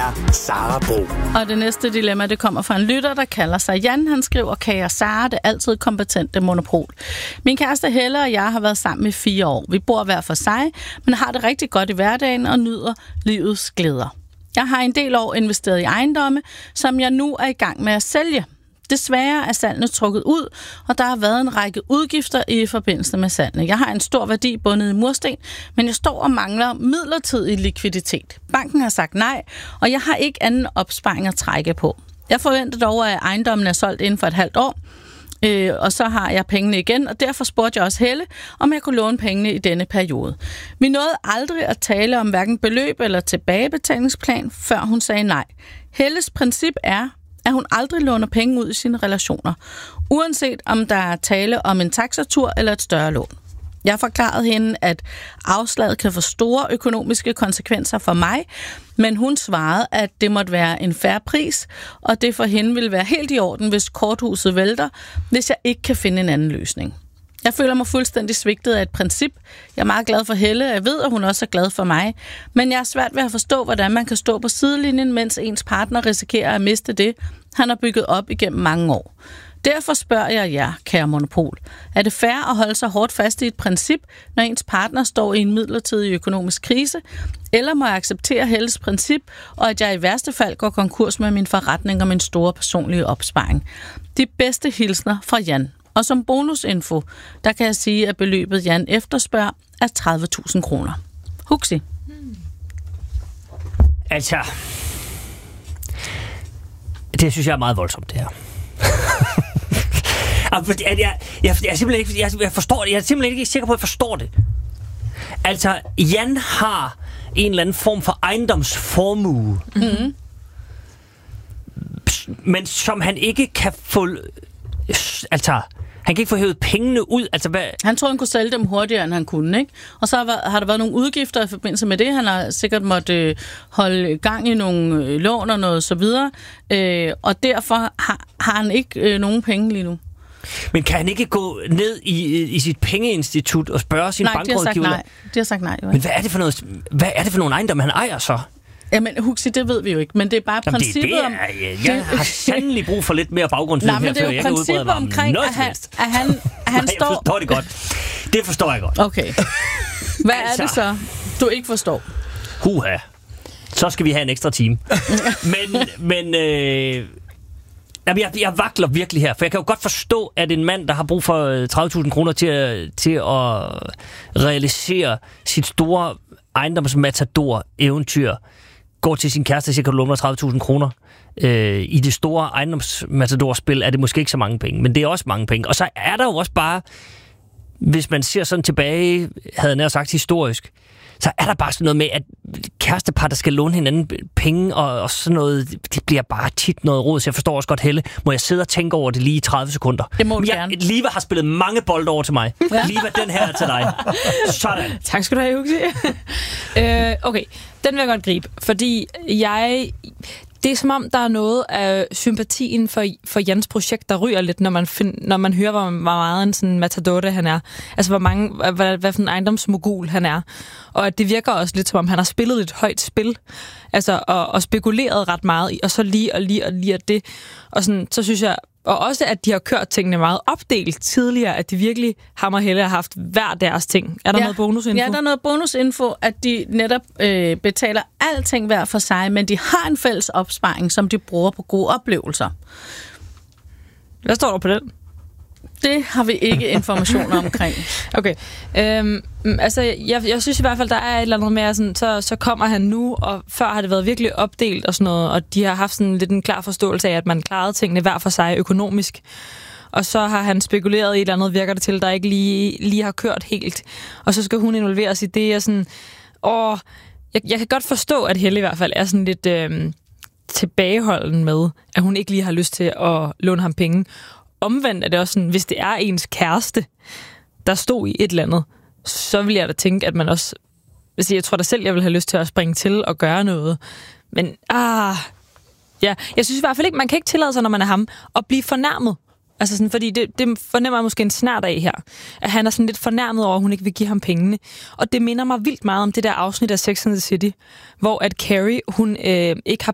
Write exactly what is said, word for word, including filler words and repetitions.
er Sara Bro. Og det næste dilemma, det kommer fra en lytter, der kalder sig Jan. Han skriver, kære Sara, det er altid kompetente monopol. Min kæreste Helle og jeg har været sammen i fire år. Vi bor hver for sig, men har det rigtig godt i hverdagen og nyder livets glæder. Jeg har en del år investeret i ejendomme, som jeg nu er i gang med at sælge. Desværre er salgene trukket ud, og der har været en række udgifter i forbindelse med salgene. Jeg har en stor værdi bundet i mursten, men jeg står og mangler midlertidig likviditet. Banken har sagt nej, og jeg har ikke anden opsparing at trække på. Jeg forventer dog, at ejendommen er solgt inden for et halvt år, øh, og så har jeg pengene igen, og derfor spurgte jeg også Helle, om jeg kunne låne pengene i denne periode. Vi nåede aldrig at tale om hverken beløb eller tilbagebetalingsplan, før hun sagde nej. Helles princip er, at hun aldrig låner penge ud i sine relationer, uanset om der er tale om en taxatur eller et større lån. Jeg forklarede hende, at afslaget kan få store økonomiske konsekvenser for mig, men hun svarede, at det måtte være en fair pris, og det for hende ville være helt i orden, hvis korthuset vælter, hvis jeg ikke kan finde en anden løsning. Jeg føler mig fuldstændig svigtet af et princip. Jeg er meget glad for Helle, jeg ved, at hun også er glad for mig. Men jeg er svært ved at forstå, hvordan man kan stå på sidelinjen, mens ens partner risikerer at miste det, han har bygget op igennem mange år. Derfor spørger jeg jer, kære monopol. Er det fair at holde sig hårdt fast i et princip, når ens partner står i en midlertidig økonomisk krise? Eller må jeg acceptere Helles princip, og at jeg i værste fald går konkurs med min forretning og min store personlige opsparing? De bedste hilsner fra Jan. Og som bonusinfo, der kan jeg sige, at beløbet Jan efterspørger er tredive tusind kroner. Huxi. Hmm. Altså, det synes jeg er meget voldsomt, det her. jeg, jeg, jeg, jeg, er simpelthen ikke, jeg, jeg forstår det. Jeg er simpelthen ikke sikker på, at jeg forstår det. Altså, Jan har en eller anden form for ejendomsformue, mm-hmm. men som han ikke kan få... Altså, han kan ikke få hævet pengene ud. Altså, hvad? Han troede, han kunne sælge dem hurtigere, end han kunne, ikke? Og så har, har der været nogle udgifter i forbindelse med det. Han har sikkert måtte øh, holde gang i nogle øh, lån og noget så videre. Øh, og derfor har, har han ikke øh, nogen penge lige nu. Men kan han ikke gå ned i, i sit pengeinstitut og spørge sin bankrådgiver? Nej, de har sagt nej. Jo. Men hvad er det for noget? Hvad er det for nogle ejendomme, han ejer så? Jamen, Huxi, det ved vi jo ikke, men det er bare Jamen, princippet det, det er, om... Jeg, jeg har sandelig brug for lidt mere baggrundsviden her, før jeg kan udbrede mig om noget at han, at han, at han Nej, står... jeg forstår det godt. Det forstår jeg godt. Okay. Hvad altså, er det så, du ikke forstår? Huha. Så skal vi have en ekstra time. men, men... Øh, Jamen, jeg, jeg vakler virkelig her, for jeg kan jo godt forstå, at en mand, der har brug for tredive tusind kroner til at, til at realisere sit store ejendomsmatador-eventyr, går til sin kæreste og siger, kan du låne mig tredive tusind kroner? Øh, I det store ejendomsmatador-spil er det måske ikke så mange penge, men det er også mange penge. Og så er der jo også bare, hvis man ser sådan tilbage, havde jeg nær sagt historisk, så er der bare sådan noget med, at kærestepar, der skal låne hinanden penge, og, og sådan noget, det bliver bare tit noget råd. Så jeg forstår også godt, Helle, må jeg sidde og tænke over det lige i tredive sekunder? Det må du jeg, gerne. Liva har spillet mange bolde over til mig. Ja. Liva, den her er til dig. Sådan. Tak skal du have, Huxi. øh, okay, den vil jeg godt gribe, fordi jeg... Det er som om, der er noget af sympatien for, for Jans projekt, der ryger lidt, når man, find, når man hører, hvor, hvor meget en sådan matador han er. Altså, hvor mange, hvad, hvad for en ejendomsmogul han er. Og det virker også lidt, som om han har spillet et højt spil. Altså, og, og spekuleret ret meget, og så lige og lige og lige og det. Og sådan, så synes jeg... Og også, at de har kørt tingene meget opdelt tidligere, at de virkelig, ham og Helle, har haft hver deres ting. Er der ja. noget bonusinfo? Ja, der er noget bonusinfo, at de netop øh, betaler alting hver for sig, men de har en fælles opsparing, som de bruger på gode oplevelser. Hvad står der på den? Det har vi ikke informationer omkring. Okay. Øhm, altså, jeg, jeg synes i hvert fald, der er et eller andet med, sådan, så, så kommer han nu, og før har det været virkelig opdelt og sådan noget, og de har haft sådan lidt en klar forståelse af, at man klarede tingene hver for sig økonomisk. Og så har han spekuleret i et eller andet, virker det til, der ikke lige, lige har kørt helt. Og så skal hun involveres i det, og sådan, åh, jeg, jeg kan godt forstå, at Helle i hvert fald er sådan lidt øhm, tilbageholden med, at hun ikke lige har lyst til at låne ham penge. Omvendt er det også sådan, hvis det er ens kæreste, der stod i et eller andet, så vil jeg da tænke, at man også... Altså, jeg tror da selv, jeg vil have lyst til at springe til og gøre noget. Men, ah... Ja, jeg synes i hvert fald ikke, man kan ikke tillade sig, når man er ham, at blive fornærmet. Altså sådan, fordi det, det fornemmer jeg måske en snart af her. At han er sådan lidt fornærmet over, at hun ikke vil give ham pengene. Og det minder mig vildt meget om det der afsnit af Sex and the City, hvor at Carrie, hun øh, ikke har